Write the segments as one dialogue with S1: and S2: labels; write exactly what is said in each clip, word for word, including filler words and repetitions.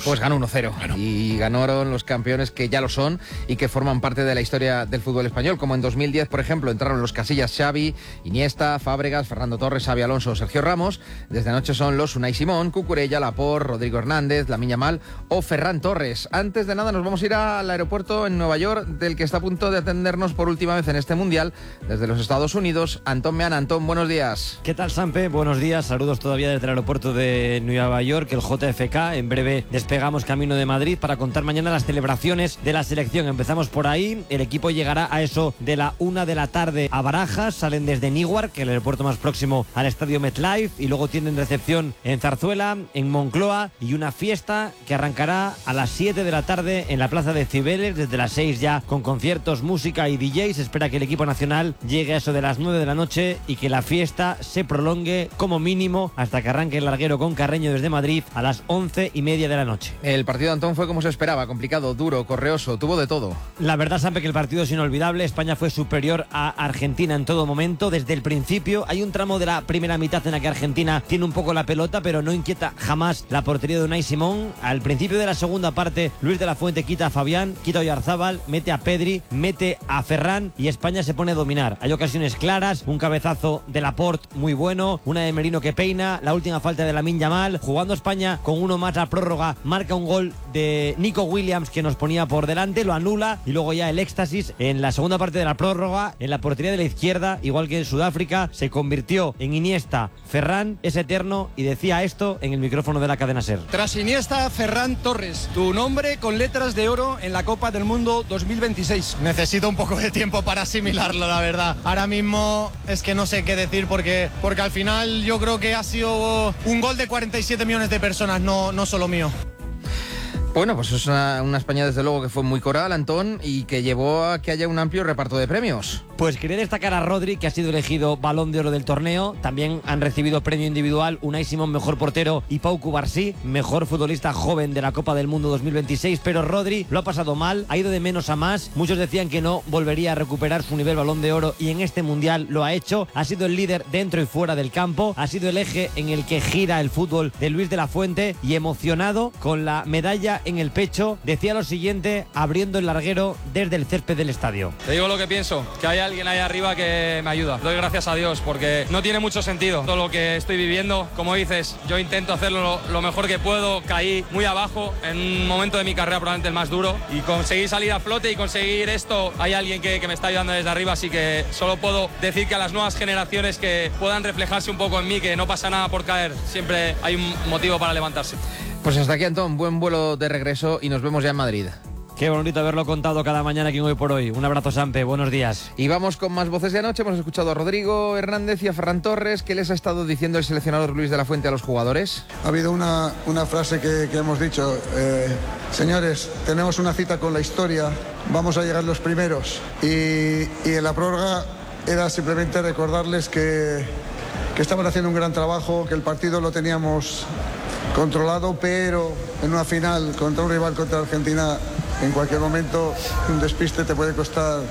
S1: Pues ganó uno cero. Bueno. Y ganaron los campeones que ya lo son y que forman parte de la historia del fútbol español, como en dos mil diez, por ejemplo, entraron los Casillas, Xavi, Iniesta, Fábregas, Fernando Torres, Xavi Alonso, Sergio Ramos. Desde anoche son los Unai Simón, Cucurella, Laporte, Rodrigo Hernández, Lamine Yamal o Ferran Torres. Antes de nada nos vamos a ir al aeropuerto en Nueva York, del que está a punto de atendernos por última vez en este Mundial, desde los Estados Unidos, Antón Meana. Antón, buenos días.
S2: ¿Qué tal, Sampe? Buenos días, saludos todavía desde el aeropuerto de Nueva York, el J F K. En breve despegamos camino de Madrid para contar mañana las celebraciones de la selección. Empezamos por ahí, el equipo llegará a eso de la una de la tarde a Barajas, salen desde Newark, que es el aeropuerto más próximo al estadio MetLife, y luego tienen recepción en Zarzuela, en Moncloa, y una fiesta que arrancará a las siete de la tarde en la plaza de Cibeles, desde las seis ya con conciertos, música y D Js. Se espera que el equipo nacional llegue a eso de las nueve de la noche y que la fiesta se prolongue como mínimo hasta que arranque el larguero con Carreño desde Madrid a las once y media de la noche.
S1: El partido, Antón, fue como se esperaba, complicado, duro, correoso, tuvo de todo.
S2: La verdad, sabe que el partido es inolvidable. España fue superior a Argentina en todo momento, desde el principio. Hay un tramo de la primera mitad en la que Argentina tiene un poco la pelota, pero no inquieta jamás la portería de Unai Simón. Al principio de la segunda parte, Luis de la Fuente quita a Fabián, quita a Oyarzábal, mete a Pedri, mete a Ferran y España se pone a dominar. Hay ocasiones claras, un cabezazo de Laporte muy bueno, una de Merino que peina, la última falta de Lamine Yamal. Jugando España con uno más a prórroga, marca un gol de Nico Williams que nos ponía por delante, lo anula, y luego ya el éxtasis en la segunda parte de la prórroga, en la portería de la izquierda, igual que en Sudáfrica, se convirtió en Iniesta. Ferran es eterno y decía esto en el micrófono de la cadena SER.
S3: Tras Iniesta, Ferran Torres, tu nombre con letras de oro en la Copa del Mundo dos mil veintiséis.
S4: Necesito un poco de tiempo para asimilarlo, la verdad. Ahora mismo es que no sé qué decir porque, porque al final yo creo que ha sido un gol de cuarenta y siete millones de personas, no, no solo mío.
S1: Bueno, pues es una, una España desde luego que fue muy coral, Antón, y que llevó a que haya un amplio reparto de premios.
S2: Pues quería destacar a Rodri, que ha sido elegido Balón de Oro del torneo. También han recibido premio individual Unai Simón, mejor portero, y Pau Cubarsí, mejor futbolista joven de la Copa del Mundo dos mil veintiséis. Pero Rodri lo ha pasado mal, ha ido de menos a más. Muchos decían que no volvería a recuperar su nivel Balón de Oro y en este Mundial lo ha hecho. Ha sido el líder dentro y fuera del campo. Ha sido el eje en el que gira el fútbol de Luis de la Fuente, y emocionado con la medalla en el pecho, decía lo siguiente abriendo el larguero desde el césped del estadio.
S5: Te digo lo que pienso, que hay alguien ahí arriba que me ayuda. Doy gracias a Dios porque no tiene mucho sentido todo lo que estoy viviendo. Como dices, yo intento hacerlo lo, lo mejor que puedo. Caí muy abajo en un momento de mi carrera probablemente el más duro, y conseguí salir a flote y conseguir esto. Hay alguien que, que me está ayudando desde arriba, así que solo puedo decir que a las nuevas generaciones que puedan reflejarse un poco en mí, que no pasa nada por caer, siempre hay un motivo para levantarse.
S1: Pues hasta aquí, Antón, buen vuelo de regreso y nos vemos ya en Madrid.
S2: Qué bonito haberlo contado cada mañana aquí en Hoy por Hoy. Un abrazo, Sampe, buenos días.
S1: Y vamos con más voces de anoche. Hemos escuchado a Rodrigo Hernández y a Ferran Torres. ¿Qué les ha estado diciendo el seleccionador Luis de la Fuente a los jugadores?
S6: Ha habido una, una frase que, que hemos dicho. Eh, señores, tenemos una cita con la historia, vamos a llegar los primeros. Y, y en la prórroga era simplemente recordarles que, que estaban haciendo un gran trabajo, que el partido lo teníamos controlado, pero en una final contra un rival, contra Argentina, en cualquier momento un despiste te puede costar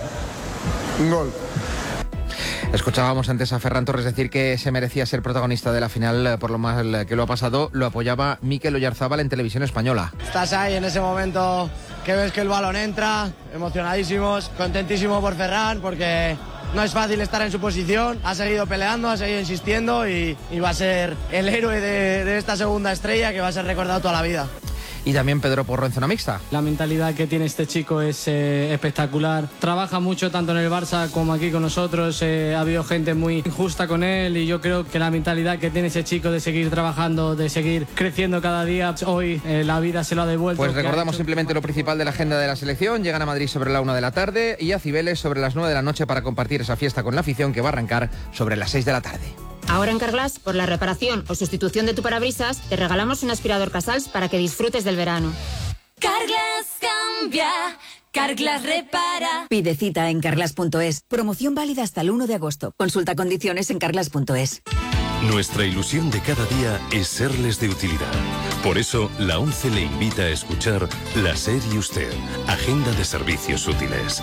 S6: un gol.
S1: Escuchábamos antes a Ferran Torres decir que se merecía ser protagonista de la final por lo mal que lo ha pasado. Lo apoyaba Mikel Oyarzábal en Televisión Española.
S7: Estás ahí en ese momento que ves que el balón entra, emocionadísimos, contentísimo por Ferran porque no es fácil estar en su posición, ha seguido peleando, ha seguido insistiendo y, y va a ser el héroe de, de esta segunda estrella que va a ser recordado toda la vida.
S1: Y también Pedro Porro en zona mixta.
S8: La mentalidad que tiene este chico es eh, espectacular. Trabaja mucho tanto en el Barça como aquí con nosotros. Eh, ha habido gente muy injusta con él y yo creo que la mentalidad que tiene ese chico de seguir trabajando, de seguir creciendo cada día, hoy eh, la vida se lo ha devuelto.
S1: Pues recordamos simplemente lo principal de la agenda de la selección. Llegan a Madrid sobre la una de la tarde y a Cibeles sobre las nueve de la noche para compartir esa fiesta con la afición que va a arrancar sobre las seis de la tarde.
S9: Ahora en Carglass, por la reparación o sustitución de tu parabrisas, te regalamos un aspirador Casals para que disfrutes del verano.
S10: Carglass cambia, Carglass repara.
S11: Pide cita en carglass punto es. Promoción válida hasta el uno de agosto. Consulta condiciones en carglass punto es.
S12: Nuestra ilusión de cada día es serles de utilidad. Por eso, la ONCE le invita a escuchar La SER y Usted, Agenda de Servicios Útiles.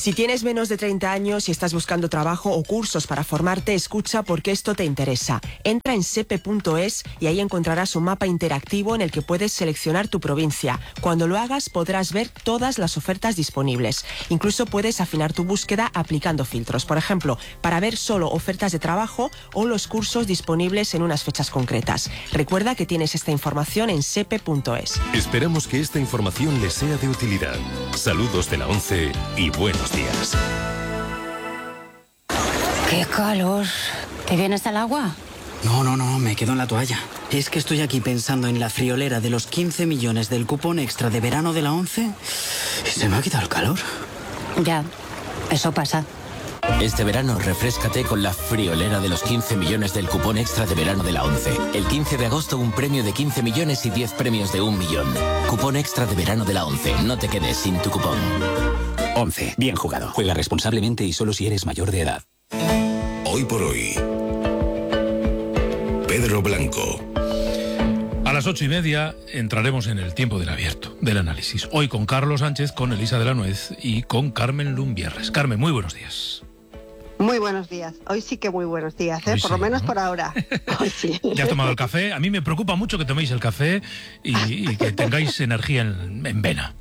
S13: Si tienes menos de treinta años y estás buscando trabajo o cursos para formarte, escucha porque esto te interesa. Entra en sepe punto es y ahí encontrarás un mapa interactivo en el que puedes seleccionar tu provincia. Cuando lo hagas podrás ver todas las ofertas disponibles. Incluso puedes afinar tu búsqueda aplicando filtros, por ejemplo, para ver solo ofertas de trabajo o los cursos disponibles en unas fechas concretas. Recuerda que tienes esta información en sepe punto es.
S12: Esperamos que esta información les sea de utilidad. Saludos de la ONCE y buenos días.
S14: ¡Qué calor! ¿Te vienes al agua?
S15: No, no, no, me quedo en la toalla. Es que estoy aquí pensando en la friolera de los quince millones del cupón extra de verano de la ONCE y se me ha quitado el calor.
S14: Ya, eso pasa.
S16: Este verano refréscate con la friolera de los quince millones del cupón extra de verano de la ONCE. El quince de agosto un premio de quince millones y diez premios de un millón. Cupón extra de verano de la ONCE. No te quedes sin tu cupón.
S17: ONCE. Bien jugado. Juega responsablemente y solo si eres mayor de edad.
S18: Hoy por hoy. Pedro Blanco.
S19: A las ocho y media entraremos en el tiempo del abierto, del análisis. Hoy con Carlos Sánchez, con Elisa de la Nuez y con Carmen Lumbierres. Carmen, muy buenos días.
S20: Muy buenos días. Hoy sí que muy buenos días, ¿eh? Por sí, lo menos, ¿no? Por ahora. Hoy sí.
S19: ¿Ya has tomado el café? A mí me preocupa mucho que toméis el café y, y que tengáis energía en, en vena.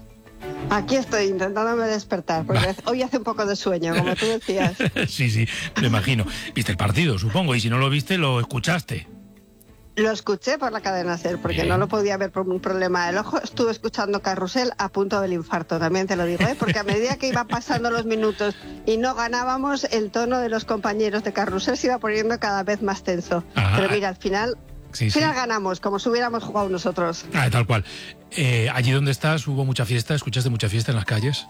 S20: Aquí estoy intentándome despertar, porque hoy hace un poco de sueño, como tú decías.
S19: Sí, sí, me imagino. Viste el partido, supongo, y si no lo viste, lo escuchaste.
S20: Lo escuché por la cadena SER, porque Bien. no lo podía ver por un problema del ojo. Estuve escuchando Carrusel a punto del infarto, también te lo digo, ¿eh? Porque a medida que iban pasando los minutos y no ganábamos, el tono de los compañeros de Carrusel se iba poniendo cada vez más tenso. Ajá. Pero mira, al final... Sí, al final sí. ganamos, como si hubiéramos jugado nosotros.
S19: Ah, tal cual. Eh, allí donde estás, ¿hubo mucha fiesta? ¿Escuchaste mucha fiesta en las calles?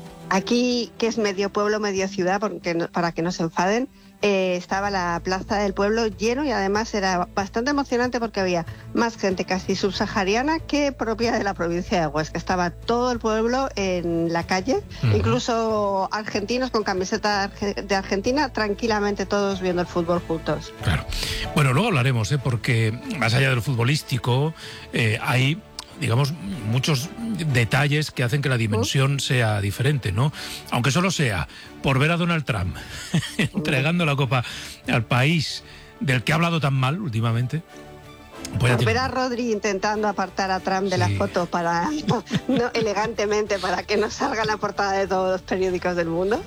S20: Aquí, que es medio pueblo, medio ciudad, porque no, para que no se enfaden, eh, estaba la plaza del pueblo lleno y además era bastante emocionante porque había más gente casi subsahariana que propia de la provincia de Huesca. Estaba todo el pueblo en la calle, uh-huh. incluso argentinos con camiseta de Argentina, tranquilamente todos viendo el fútbol juntos.
S19: Claro. Bueno, luego hablaremos, ¿eh? Porque más allá de lo futbolístico, eh, hay... digamos, muchos detalles que hacen que la dimensión sea diferente, ¿no? Aunque solo sea por ver a Donald Trump entregando la copa al país del que ha hablado tan mal últimamente.
S20: Por ver a Rodri intentando apartar a Trump de sí. la foto para no, elegantemente para que no salga en la portada de todos los periódicos del mundo.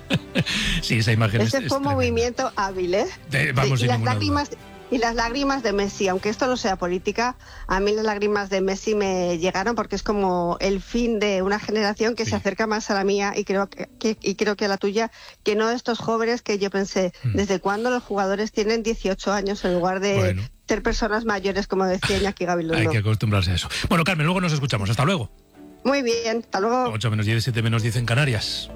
S19: Sí, esa imagen
S20: Ese
S19: es,
S20: fue un movimiento hábil, ¿eh?
S19: De, vamos,
S20: sí, y
S19: sin
S20: las lágrimas duda. Y las lágrimas de Messi, aunque esto no sea política, a mí las lágrimas de Messi me llegaron porque es como el fin de una generación que sí. se acerca más a la mía y creo que, que, y creo que a la tuya, que no estos jóvenes que yo pensé, mm. ¿desde cuándo los jugadores tienen dieciocho años en lugar de bueno. ser personas mayores, como decía Iñaki Gabilondo?
S19: Hay que acostumbrarse a eso. Bueno, Carmen, luego nos escuchamos. Hasta luego.
S20: Muy bien, hasta luego.
S19: ocho menos diez, siete menos diez en Canarias.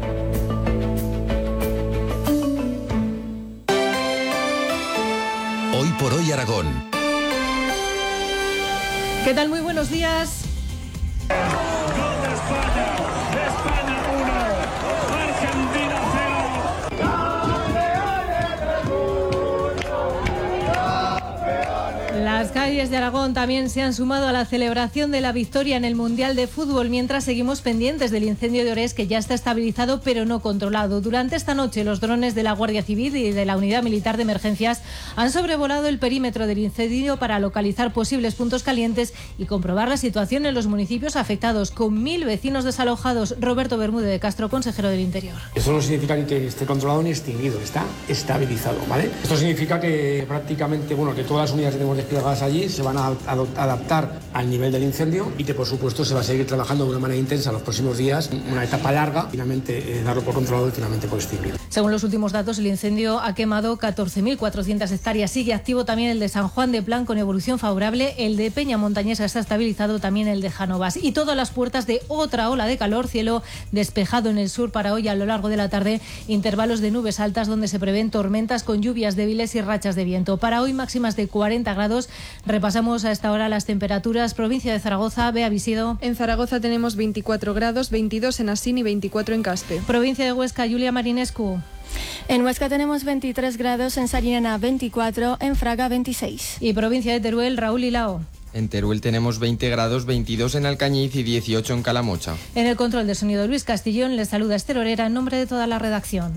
S18: Hoy por hoy Aragón.
S21: ¿Qué tal? Muy buenos días.
S22: Gol de España. España uno. Argentina cero.
S21: Las calles de Aragón también se han sumado a la celebración de la victoria en el Mundial de Fútbol, mientras seguimos pendientes del incendio de Orés, que ya está estabilizado pero no controlado. Durante esta noche los drones de la Guardia Civil y de la Unidad Militar de Emergencias han sobrevolado el perímetro del incendio para localizar posibles puntos calientes y comprobar la situación en los municipios afectados, con mil vecinos desalojados. Roberto Bermúdez de Castro, consejero del Interior.
S23: Eso no significa ni que esté controlado ni extinguido, está estabilizado, ¿vale? Esto significa que prácticamente, bueno, que todas las unidades que tenemos desplegadas allí se van a adaptar al nivel del incendio y que, por supuesto, se va a seguir trabajando de una manera intensa los próximos días, una etapa larga, finalmente eh, darlo por controlado y finalmente por extinguido.
S21: Según los últimos datos, el incendio ha quemado catorce mil cuatrocientas hectáreas. Sigue activo también el de San Juan de Plan con evolución favorable, el de Peña Montañesa está estabilizado, también el de Janovas. Y todas las puertas de otra ola de calor, cielo despejado en el sur para hoy a lo largo de la tarde, intervalos de nubes altas donde se prevén tormentas con lluvias débiles y rachas de viento. Para hoy máximas de cuarenta grados. Repasamos a esta hora las temperaturas. Provincia de Zaragoza, Bea Visido.
S24: En Zaragoza tenemos veinticuatro grados, veintidós en Asín y veinticuatro en Caspe.
S21: Provincia de Huesca, Julia Marinescu.
S25: En Huesca tenemos veintitrés grados, en Sariñena veinticuatro, en Fraga veintiséis.
S21: Y provincia de Teruel, Raúl Hilao.
S2: En Teruel tenemos veinte grados, veintidós en Alcañiz y dieciocho en Calamocha.
S21: En el control de sonido, Luis Castillón, les saluda Esther Orera en nombre de toda la redacción.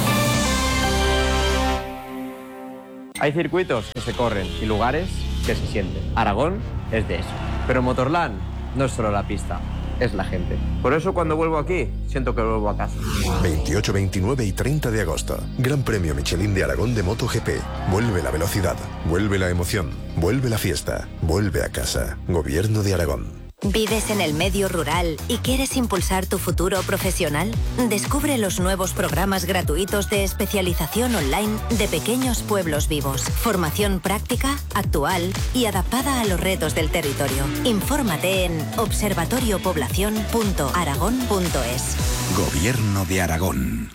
S3: Hay circuitos que se corren y lugares que se sienten. Aragón es de eso. Pero Motorland no es solo la pista, es la gente. Por eso cuando vuelvo aquí, siento que vuelvo a casa.
S18: veintiocho, veintinueve y treinta de agosto. Gran Premio Michelin de Aragón de MotoGP. Vuelve la velocidad, vuelve la emoción, vuelve la fiesta, vuelve a casa. Gobierno de Aragón.
S4: ¿Vives en el medio rural y quieres impulsar tu futuro profesional? Descubre los nuevos programas gratuitos de especialización online de Pequeños Pueblos Vivos. Formación práctica, actual y adaptada a los retos del territorio. Infórmate en observatorio población punto aragón punto es.
S18: Gobierno de Aragón.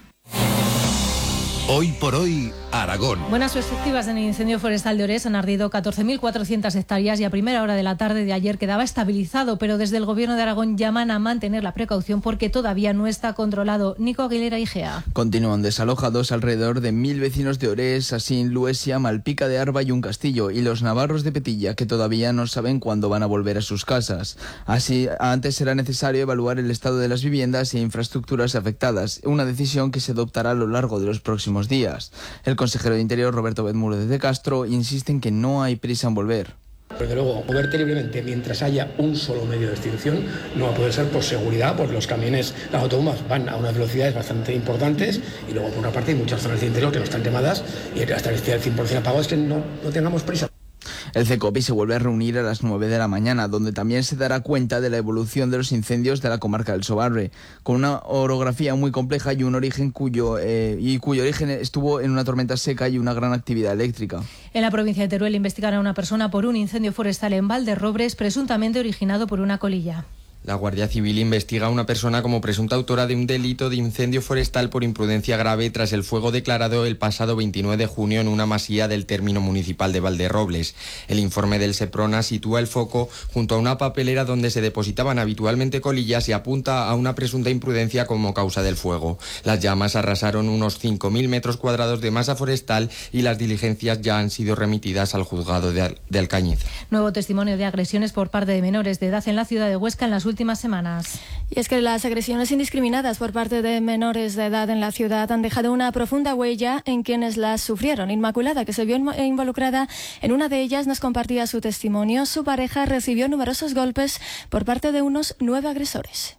S18: Hoy por hoy, Aragón.
S21: Buenas perspectivas en el incendio forestal de Orés. Han ardido catorce mil cuatrocientas hectáreas y a primera hora de la tarde de ayer quedaba estabilizado, pero desde el Gobierno de Aragón llaman a mantener la precaución porque todavía no está controlado. Nico Aguilera, Igea.
S5: Continúan desalojados alrededor de mil vecinos de Orés, Asín, Luesia, Malpica de Arba y un castillo, y los navarros de Petilla, que todavía no saben cuándo van a volver a sus casas. Así, antes será necesario evaluar el estado de las viviendas e infraestructuras afectadas, una decisión que se adoptará a lo largo de los próximos días. El consejero de Interior, Roberto Bermúdez de Castro, insiste en que no hay prisa en volver.
S23: Desde luego, moverte libremente mientras haya un solo medio de extinción no va a poder ser por seguridad, porque los camiones, las autobombas van a unas velocidades bastante importantes y luego por una parte hay muchas zonas de interior que no están quemadas y hasta que esté al cien por ciento apagado es que no, no tengamos prisa.
S5: El CECOPI se vuelve a reunir a las nueve de la mañana, donde también se dará cuenta de la evolución de los incendios de la comarca del Sobarre, con una orografía muy compleja y un origen cuyo, eh, y cuyo origen estuvo en una tormenta seca y una gran actividad eléctrica.
S21: En la provincia de Teruel investigan a una persona por un incendio forestal en Valderrobres, presuntamente originado por una colilla.
S2: La Guardia Civil investiga a una persona como presunta autora de un delito de incendio forestal por imprudencia grave tras el fuego declarado el pasado veintinueve de junio en una masía del término municipal de Valderrobles. El informe del Seprona sitúa el foco junto a una papelera donde se depositaban habitualmente colillas y apunta a una presunta imprudencia como causa del fuego. Las llamas arrasaron unos cinco mil metros cuadrados de masa forestal y las diligencias ya han sido remitidas al juzgado de, Al- de Alcañiz.
S21: Nuevo testimonio de agresiones por parte de menores de edad en la ciudad de Huesca en las últimas semanas.
S25: Y es que las agresiones indiscriminadas por parte de menores de edad en la ciudad han dejado una profunda huella en quienes las sufrieron. Inmaculada, que se vio involucrada en una de ellas, nos compartía su testimonio. Su pareja recibió numerosos golpes por parte de unos nueve agresores.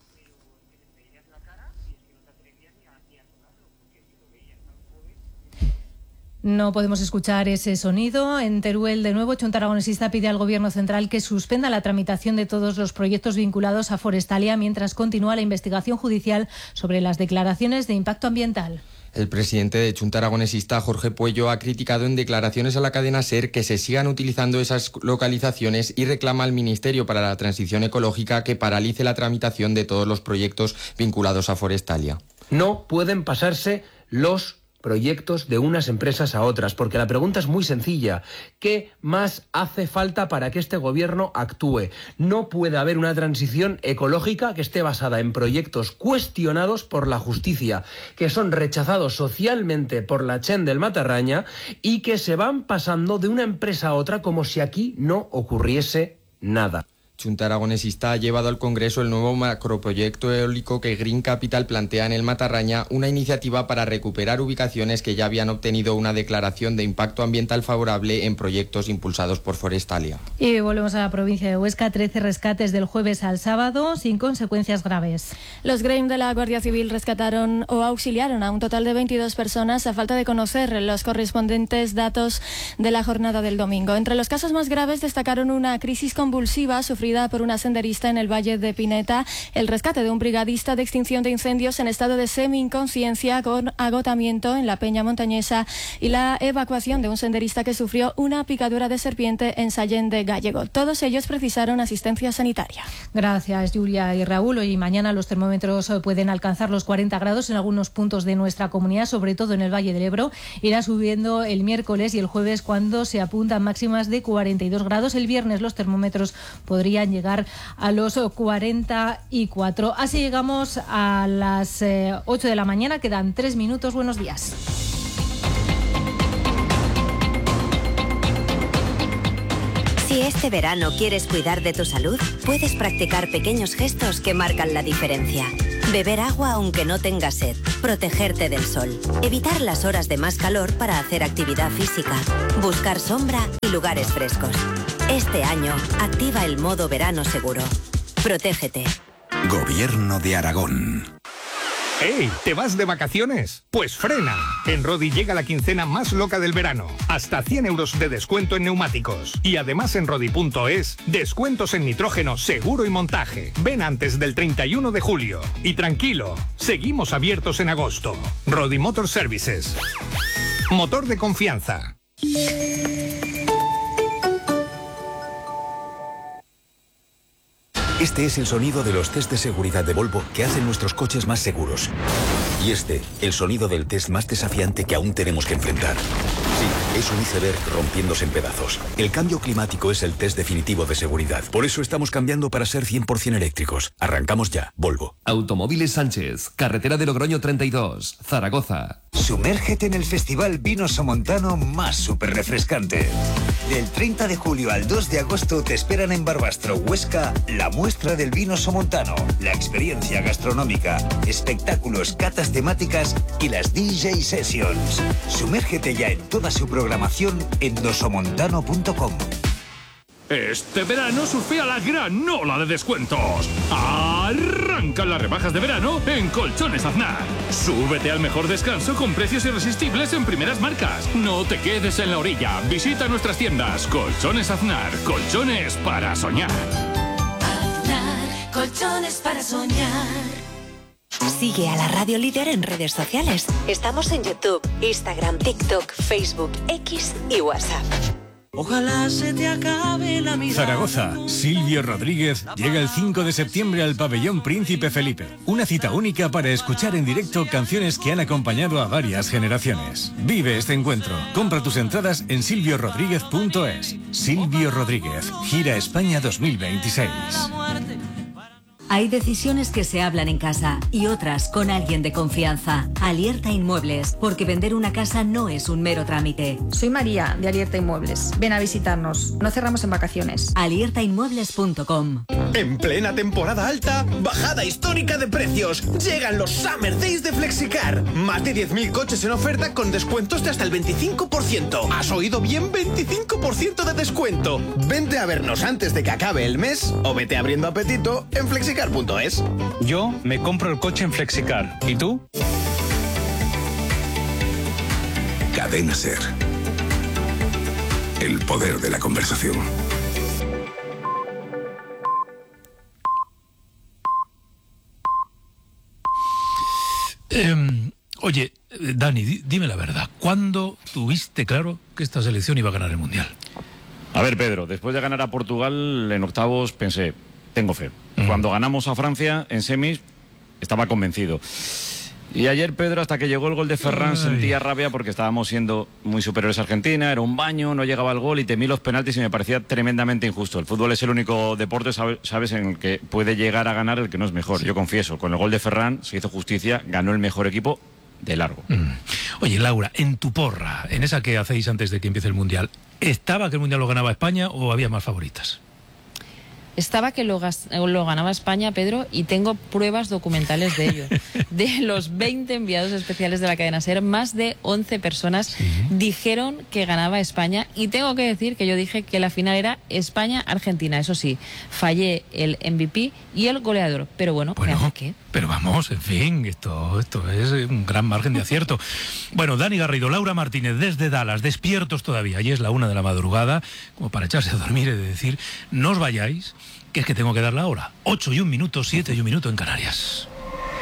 S21: No podemos escuchar ese sonido. En Teruel, de nuevo, Chunta Aragonesista pide al Gobierno central que suspenda la tramitación de todos los proyectos vinculados a Forestalia mientras continúa la investigación judicial sobre las declaraciones de impacto ambiental.
S2: El presidente de Chunta Aragonesista, Jorge Puello, ha criticado en declaraciones a la cadena SER que se sigan utilizando esas localizaciones y reclama al Ministerio para la Transición Ecológica que paralice la tramitación de todos los proyectos vinculados a Forestalia.
S26: No pueden pasarse los proyectos de unas empresas a otras, porque la pregunta es muy sencilla. ¿Qué más hace falta para que este gobierno actúe? No puede haber una transición ecológica que esté basada en proyectos cuestionados por la justicia, que son rechazados socialmente por la Chen del Matarraña y que se van pasando de una empresa a otra como si aquí no ocurriese nada.
S2: Chunta Aragonesista ha llevado al Congreso el nuevo macroproyecto eólico que Green Capital plantea en el Matarraña, una iniciativa para recuperar ubicaciones que ya habían obtenido una declaración de impacto ambiental favorable en proyectos impulsados por Forestalia.
S21: Y volvemos a la provincia de Huesca. trece rescates del jueves al sábado sin consecuencias graves.
S25: Los Green de la Guardia Civil rescataron o auxiliaron a un total de veintidós personas a falta de conocer los correspondientes datos de la jornada del domingo. Entre los casos más graves destacaron una crisis convulsiva sufrida por una senderista en el Valle de Pineta, el rescate de un brigadista de extinción de incendios en estado de semi-inconsciencia con agotamiento en la Peña Montañesa y la evacuación de un senderista que sufrió una picadura de serpiente en Sallén de Gallego. Todos ellos precisaron asistencia sanitaria.
S21: Gracias, Julia y Raúl. Hoy y mañana los termómetros pueden alcanzar los cuarenta grados en algunos puntos de nuestra comunidad, sobre todo en el Valle del Ebro. Irá subiendo el miércoles y el jueves cuando se apuntan máximas de cuarenta y dos grados. El viernes los termómetros podrían llegar a los cuarenta y cuatro. Así llegamos a las eh, ocho de la mañana. Quedan tres minutos. Buenos días.
S4: Si este verano quieres cuidar de tu salud, puedes practicar pequeños gestos que marcan la diferencia. Beber agua aunque no tengas sed, protegerte del sol, evitar las horas de más calor para hacer actividad física, buscar sombra y lugares frescos. Este año, activa el modo verano seguro. Protégete.
S1: Gobierno de Aragón.
S6: ¡Ey! ¿Te vas de vacaciones? Pues frena. En Rodi llega la quincena más loca del verano. Hasta cien euros de descuento en neumáticos. Y además en Rodi punto es, descuentos en nitrógeno, seguro y montaje. Ven antes del treinta y uno de julio. Y tranquilo, seguimos abiertos en agosto. Rodi Motor Services. Motor de confianza.
S1: Este es el sonido de los test de seguridad de Volvo que hacen nuestros coches más seguros. Y este, el sonido del test más desafiante que aún tenemos que enfrentar. Sí, es un iceberg rompiéndose en pedazos. El cambio climático es el test definitivo de seguridad. Por eso estamos cambiando para ser cien por cien eléctricos. Arrancamos ya, Volvo.
S7: Automóviles Sánchez, carretera de Logroño treinta y dos, Zaragoza.
S8: Sumérgete en el festival Vino Somontano más súper refrescante. Del treinta de julio al dos de agosto te esperan en Barbastro, Huesca, la muestra del vino somontano, la experiencia gastronómica, espectáculos, catas temáticas y las D J Sessions. Sumérgete ya en toda su programación en dosomontano punto com.
S9: Este verano surfea la gran ola de descuentos. Arrancan las rebajas de verano en Colchones Aznar. Súbete al mejor descanso con precios irresistibles en primeras marcas. No te quedes en la orilla. Visita nuestras tiendas. Colchones Aznar. Colchones para soñar.
S10: Aznar. Colchones para soñar.
S4: Sigue a la Radio Líder en redes sociales. Estamos en YouTube, Instagram, TikTok, Facebook, X y WhatsApp.
S27: Ojalá se te acabe la mirada.
S28: Zaragoza, Silvio Rodríguez llega el cinco de septiembre al Pabellón Príncipe Felipe. Una cita única para escuchar en directo canciones que han acompañado a varias generaciones. Vive este encuentro. Compra tus entradas en silvio rodríguez punto es. Silvio Rodríguez, Gira España dos mil veintiséis.
S11: Hay decisiones que se hablan en casa y otras con alguien de confianza. Alierta Inmuebles, porque vender una casa no es un mero trámite.
S29: Soy María, de Alierta Inmuebles. Ven a visitarnos. No cerramos en vacaciones.
S11: alierta inmuebles punto com.
S30: En plena temporada alta, bajada histórica de precios. Llegan los Summer Days de Flexicar. Más de diez mil coches en oferta con descuentos de hasta el veinticinco por ciento. ¿Has oído bien? veinticinco por ciento de descuento. Vente a vernos antes de que acabe el mes o vete abriendo apetito en Flexicar. .es.
S31: Yo me compro el coche en Flexicar. ¿Y tú?
S1: Cadena Ser. El poder de la conversación.
S19: Eh, oye, Dani, di, dime la verdad. ¿Cuándo tuviste claro que esta selección iba a ganar el Mundial?
S32: A ver, Pedro, después de ganar a Portugal en octavos pensé, tengo fe. Uh-huh. Cuando ganamos a Francia en semis, estaba convencido. Y ayer, Pedro, hasta que llegó el gol de Ferran, Ay. sentía rabia porque estábamos siendo muy superiores a Argentina, era un baño, no llegaba el gol y temí los penaltis y me parecía tremendamente injusto. El fútbol es el único deporte, sabes, en el que puede llegar a ganar el que no es mejor. Sí. Yo confieso, con el gol de Ferran se hizo justicia, ganó el mejor equipo de largo.
S19: Mm. Oye, Laura, en tu porra, en esa que hacéis antes de que empiece el Mundial, ¿estaba que el Mundial lo ganaba España o había más favoritas?
S33: Estaba que lo, lo ganaba España, Pedro, y tengo pruebas documentales de ello. De los veinte enviados especiales de la cadena SER, más de once personas sí. dijeron que ganaba España, y tengo que decir que yo dije que la final era España-Argentina. Eso sí, fallé el M V P y el goleador, pero bueno,
S19: bueno
S33: ¿qué?
S19: Pero vamos, en fin, esto, esto es un gran margen de acierto. Bueno, Dani Garrido, Laura Martínez, desde Dallas, despiertos todavía, y es la una de la madrugada, como para echarse a dormir y de decir, no os vayáis, que es que tengo que dar la hora. Ocho y un minuto, siete y un minuto en Canarias.